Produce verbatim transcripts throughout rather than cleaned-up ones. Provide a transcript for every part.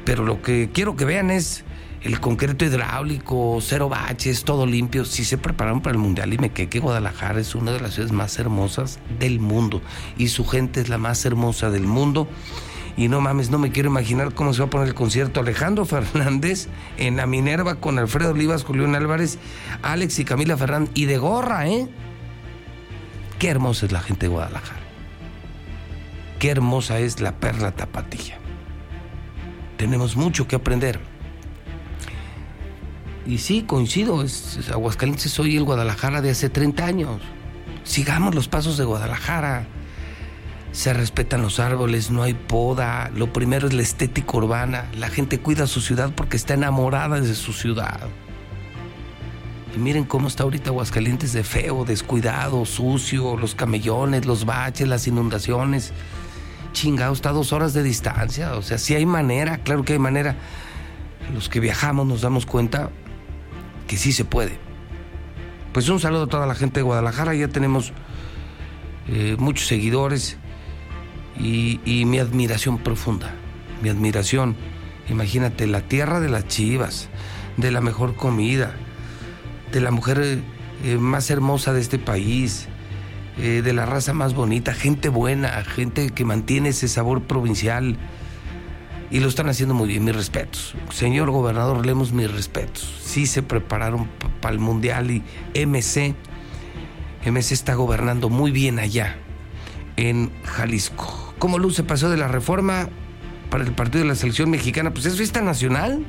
pero lo que quiero que vean es el concreto hidráulico, cero baches, todo limpio. Sí se prepararon para el Mundial y me quedé que Guadalajara es una de las ciudades más hermosas del mundo y su gente es la más hermosa del mundo. Y no mames, no me quiero imaginar cómo se va a poner el concierto Alejandro Fernández en la Minerva con Alfredo Olivas, Julián Álvarez, Alex y Camila Ferrán, y de gorra, ¿eh? Qué hermosa es la gente de Guadalajara. Qué hermosa es la perla tapatía. Tenemos mucho que aprender. Y sí, coincido, es, es Aguascalientes hoy el Guadalajara de hace treinta años. Sigamos los pasos de Guadalajara. Se respetan los árboles, no hay poda. Lo primero es la estética urbana. La gente cuida su ciudad porque está enamorada de su ciudad. Y miren cómo está ahorita Aguascalientes de feo, descuidado, sucio, los camellones, los baches, las inundaciones. Chingado, está a dos horas de distancia. O sea, sí hay manera, claro que hay manera. Los que viajamos nos damos cuenta que sí se puede. Pues un saludo a toda la gente de Guadalajara. Ya tenemos eh, muchos seguidores. Y, y mi admiración profunda, mi admiración. Imagínate, la tierra de las chivas, de la mejor comida, de la mujer eh, más hermosa de este país, eh, de la raza más bonita, gente buena, gente que mantiene ese sabor provincial. Y lo están haciendo muy bien, mis respetos. Señor gobernador Lemos, mis respetos. Sí se prepararon p- para el Mundial y M C, M C está gobernando muy bien allá, en Jalisco. ¿Cómo luce pasó de la Reforma para el partido de la selección mexicana? Pues es fiesta nacional.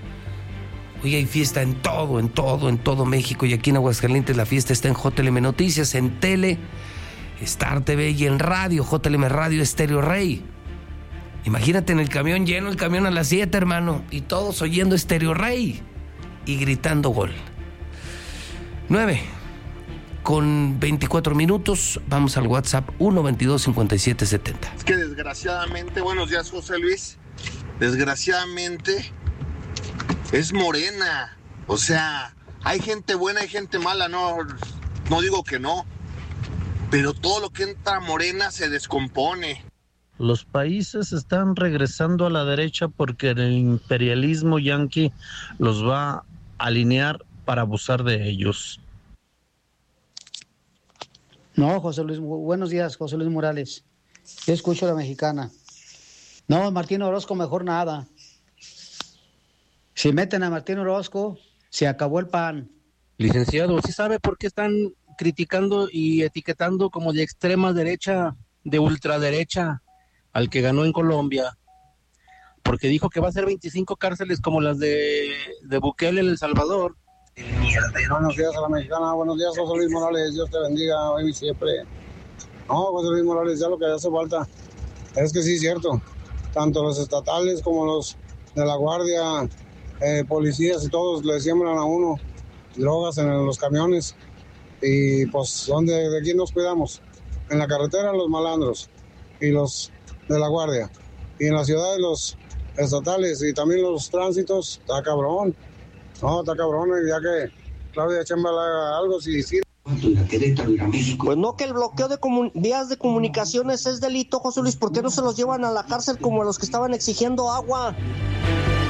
Hoy hay fiesta en todo, en todo, en todo México. Y aquí en Aguascalientes la fiesta está en J L M Noticias, en Tele, Star T V y en radio, J L M Radio Estéreo Rey. Imagínate en el camión lleno, el camión a las siete, hermano, y todos oyendo Estéreo Rey y gritando gol. nueve con veinticuatro minutos, vamos al WhatsApp uno veintidós cincuenta y siete setenta. Es que desgraciadamente, buenos días, José Luis, desgraciadamente es Morena. O sea, hay gente buena, hay gente mala, no, no digo que no, pero todo lo que entra a Morena se descompone. Los países están regresando a la derecha porque el imperialismo yanqui los va a alinear para abusar de ellos. No, José Luis, buenos días, José Luis Morales. Yo escucho a la mexicana. No, Martín Orozco, mejor nada. Si meten a Martín Orozco, se acabó el pan. Licenciado, ¿sí sabe por qué están criticando y etiquetando como de extrema derecha, de ultraderecha, al que ganó en Colombia? Porque dijo que va a ser veinticinco cárceles como las de, de Bukele en El Salvador. Buenos días a la mexicana, buenos días, José Luis Morales, Dios te bendiga hoy y siempre. No, José Luis Morales, ya lo que hace falta es que sí es cierto, tanto los estatales como los de la guardia, eh, policías y todos le siembran a uno drogas en los camiones. Y pues, ¿dónde, de quién nos cuidamos? En la carretera los malandros y los de la guardia, y en la ciudad los estatales y también los tránsitos. Está cabrón. No, está cabrón, ya que Claudia Sheinbaum haga algo, sí, sí. Pues no, que el bloqueo de comun- vías de comunicaciones es delito, José Luis. ¿Por qué no se los llevan a la cárcel como a los que estaban exigiendo agua?